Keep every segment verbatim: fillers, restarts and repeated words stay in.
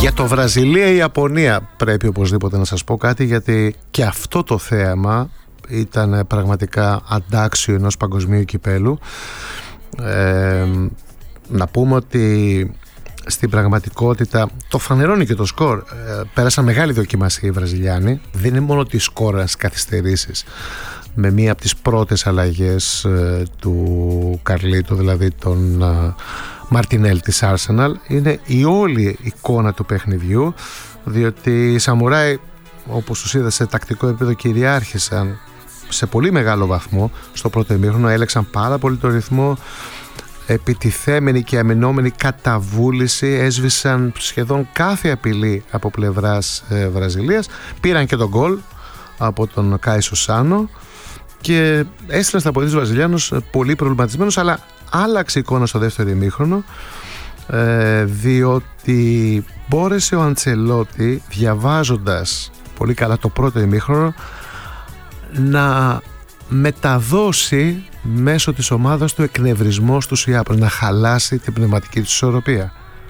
Για το Βραζιλία-Ιαπωνία πρέπει οπωσδήποτε να σας πω κάτι, γιατί και αυτό το θέαμα ήταν πραγματικά αντάξιο ενός παγκοσμίου κυπέλου. Ε, να πούμε ότι στην πραγματικότητα το φανερώνει και το σκορ. Ε, πέρασαν μεγάλη δοκιμασία οι Βραζιλιάνοι. Δεν είναι μόνο τη σκόρα στις καθυστερήσεις, με μία από τις πρώτες αλλαγές ε, του Καρλίτο, δηλαδή τον ε, Μαρτινέλ της Arsenal. Είναι η όλη εικόνα του παιχνιδιού, διότι οι Σαμουράι, όπως τους είδα σε τακτικό επίπεδο, κυριάρχησαν σε πολύ μεγάλο βαθμό στο πρώτο ημίχρονο, έλεξαν πάρα πολύ το ρυθμό, επιτιθέμενη και αμυνόμενη καταβούληση, έσβησαν σχεδόν κάθε απειλή από πλευράς ε, Βραζιλίας, πήραν και τον γκολ από τον Κάι Σουσάνο και έστειλαν στα πόδια τους Βραζιλιάνους πολύ προβληματισμένους, αλλά άλλαξε εικόνα στο δεύτερο ημίχρονο, ε, διότι μπόρεσε ο Αντσελότη, διαβάζοντας πολύ καλά το πρώτο ημίχρονο, να μεταδώσει μέσω της ομάδας του εκνευρισμό στους Ιάπωνες, να χαλάσει την πνευματική της ισορροπία.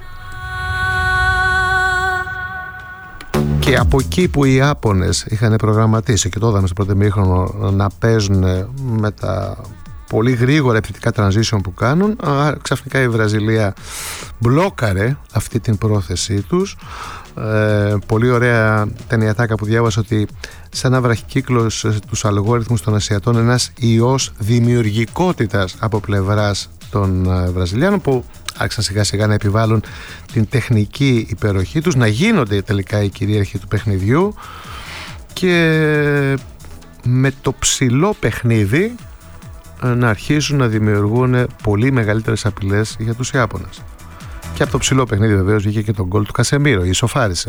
Και από εκεί που οι Ιάπωνες είχαν προγραμματίσει, και το είδαμε στο πρώτο ημίχρονο, να παίζουν με τα πολύ γρήγορα επιθετικά transition που κάνουν, ξαφνικά η Βραζιλία μπλόκαρε αυτή την πρόθεσή τους. Ε, πολύ ωραία ήταν η ατάκα που διάβασα, ότι σαν να βραχικύκλος τους αλγόριθμους των Ασιατών ένας ιός δημιουργικότητας από πλευράς των Βραζιλιάνων, που άρχισαν σιγά σιγά να επιβάλλουν την τεχνική υπεροχή τους, να γίνονται τελικά οι κυρίαρχοι του παιχνιδιού και με το ψηλό παιχνίδι να αρχίσουν να δημιουργούν πολύ μεγαλύτερες απειλές για τους Ιάπωνες. Και από το ψηλό παιχνίδι βεβαίως βγήκε και τον γκολ του Κασεμίρο, ισοφάρισε.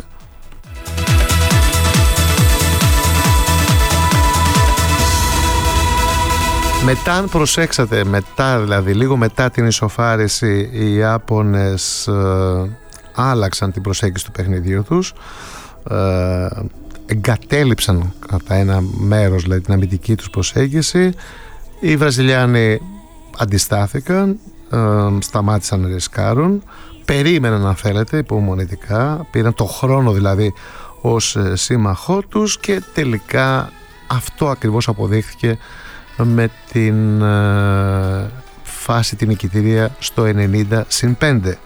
Μετά, αν προσέξατε, μετά δηλαδή, λίγο μετά την ισοφάριση, οι Ιάπωνες ε, άλλαξαν την προσέγγιση του παιχνιδιού τους, ε, εγκατέλειψαν κατά ένα μέρος δηλαδή την αμυντική τους προσέγγιση. Οι Βραζιλιάνοι αντιστάθηκαν, ε, σταμάτησαν να ρισκάρουν, περίμεναν, αν θέλετε, υπομονητικά, πήραν το χρόνο δηλαδή ως ε, σύμμαχό τους, και τελικά αυτό ακριβώς αποδείχθηκε με την ε, φάση την νικητήρια στο ενενήντα συν πέντε.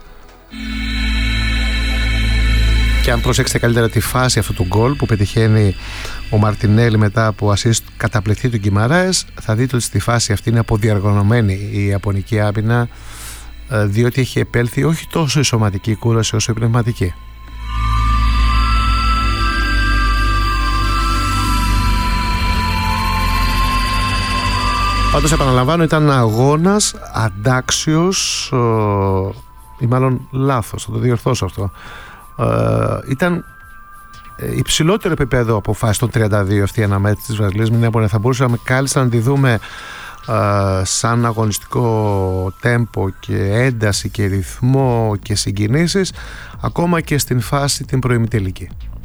Και αν προσέξετε καλύτερα τη φάση αυτού του γκολ που πετυχαίνει ο Μαρτινέλη μετά από ασίστ καταπληκτή του Γκιμαράες, θα δείτε ότι στη φάση αυτή είναι αποδιαργωνωμένη η Ιαπωνική άμυνα, διότι έχει επέλθει όχι τόσο η σωματική κούραση όσο η πνευματική. Πάντως, επαναλαμβάνω, ήταν αγώνας αντάξιος, ή μάλλον λάθος, θα το διορθώσω αυτό. Ήταν υψηλότερο επίπεδο από φάση των τριάντα δύο αυτή η αναμέτρηση της Βραζιλίας. Μην θα μπορούσαμε κάλλιστα να τη δούμε Uh, σαν αγωνιστικό τέμπο και ένταση και ρυθμό και συγκινήσεις, ακόμα και στην φάση την προημιτελική.